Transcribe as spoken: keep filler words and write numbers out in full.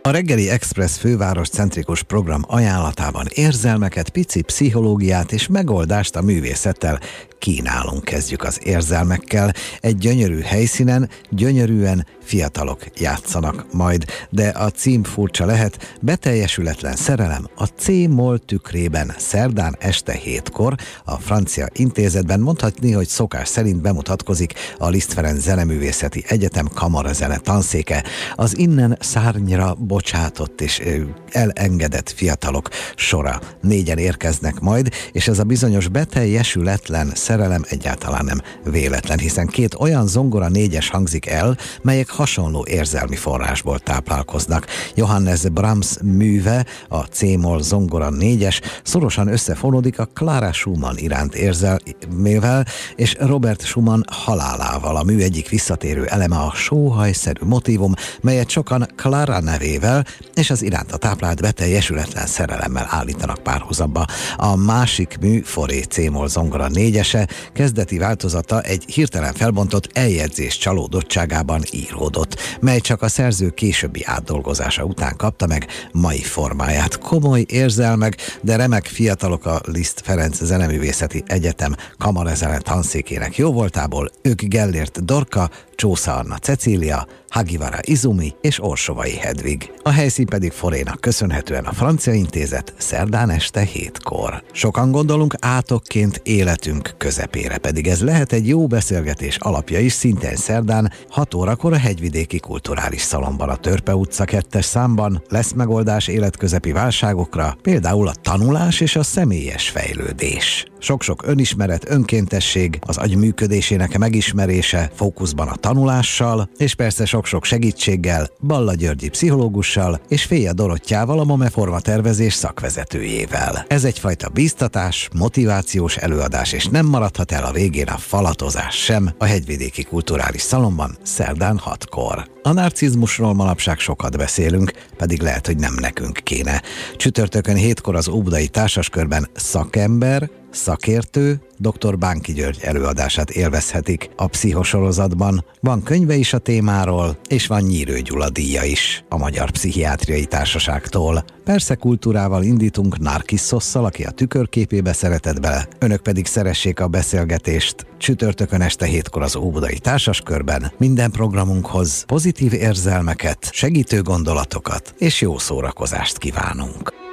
A Reggeli Express főváros centrikus program ajánlatában érzelmeket, pici pszichológiát és megoldást a művészettel kínálunk. Kezdjük az érzelmekkel. Egy gyönyörű helyszínen gyönyörűen fiatalok játszanak majd, de a cím furcsa lehet: Beteljesületlen szerelem a C-moll tükrében szerdán este hétkor a Francia Intézetben. Mondhatni, hogy szokás szerint bemutatkozik a Liszt Ferenc Zeneművészeti Egyetem kamarazene tanszéke. Az innen szárnyra bocsátott és elengedett fiatalok sora. Négyen érkeznek majd, és ez a bizonyos beteljesületlen szerelem egyáltalán nem véletlen, hiszen két olyan zongora négyes hangzik el, melyek hasonló érzelmi forrásból táplálkoznak. Johannes Brahms műve, a C-moll zongora négyes szorosan összefonódik a Clara Schumann iránt érzelmével és Robert Schumann halálával. A mű egyik visszatérő eleme a sóhajszerű motívum, melyet sokan Clara nevével és az iránta táplált beteljesületlen szerelemmel állítanak párhuzamba. A másik mű, Fauré C-moll zongora négyese kezdeti változata egy hirtelen felbontott eljegyzés csalódottságában íródott, mely csak a szerző későbbi átdolgozása után kapta meg mai formáját. Komoly érzelmek, de remek fiatalok a Liszt Ferenc Zeneművészeti Egyetem kamarazene tanszékének jóvoltából. Ők Gellért Dorka, Csósza Anna Cecília, Hagivara Izumi és Orsovai Hedvig. A helyszín pedig Faurénak köszönhetően a Francia Intézet szerdán este hétkor. Sokan gondolunk átokként életünk közepére, pedig ez lehet egy jó beszélgetés alapja is szintén szerdán hat órakor a Hegyvidéki Kulturális Szalonban. A Törpe utca kettes számban lesz megoldás életközepi válságokra, például a tanulás és a személyes fejlődés. Sok-sok önismeret, önkéntesség, az agy működésének megismerése fókuszban a tanulással, és persze sok-sok segítséggel Balla Györgyi pszichológussal és Féja Dorottyával, a MOME formatervezés szakvezetőjével. Ez egyfajta bíztatás, motivációs előadás, és nem maradhat el a végén a falatozás sem a Hegyvidéki Kulturális Szalonban szerdán hatkor. A narcizmusról manapság sokat beszélünk, pedig lehet, hogy nem nekünk kéne. Csütörtökön hétkor az Óbudai Társaskörben szakember, szakértő, dr. Bánki György előadását élvezhetik a pszichosorozatban. Van könyve is a témáról, és van Nyírő Gyula díja is a Magyar Pszichiátriai Társaságtól. Persze kultúrával indítunk Narkissosszal, aki a tükörképébe szeretett bele, önök pedig szeressék a beszélgetést. Csütörtökön este hétkor az Óbudai Társaskörben. Minden programunkhoz pozitív érzelmeket, segítő gondolatokat és jó szórakozást kívánunk.